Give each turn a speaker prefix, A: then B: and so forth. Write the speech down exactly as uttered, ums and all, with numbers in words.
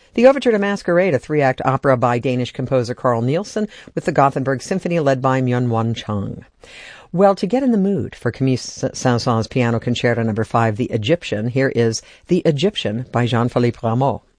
A: The Overture to Masquerade, a three-act opera by Danish composer Carl Nielsen, with the Gothenburg Symphony led by Myung-Whun Chung. Well, to get in the mood for Camille Saint-Saëns' Piano Concerto Number five, The Egyptian, here is The Egyptian by Jean-Philippe Rameau.